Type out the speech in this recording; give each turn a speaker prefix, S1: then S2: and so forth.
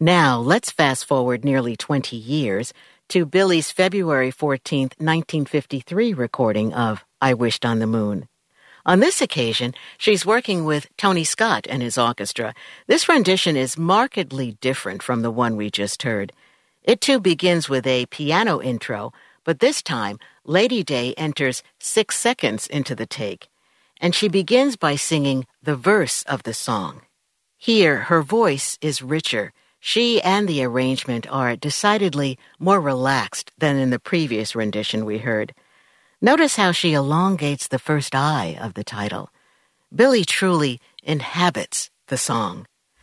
S1: Now, let's fast forward nearly 20 years to Billie's February 14th, 1953 recording of I Wished on the Moon. On this occasion, she's working with Tony Scott and his orchestra. This rendition is markedly different from the one we just heard. It too begins with a piano intro, but this time, Lady Day enters 6 seconds into the take, and she begins by singing the verse of the song. Here, her voice is richer. She and the arrangement are decidedly more relaxed than in the previous rendition we heard. Notice how she elongates the first I of the title. Billie truly inhabits the song.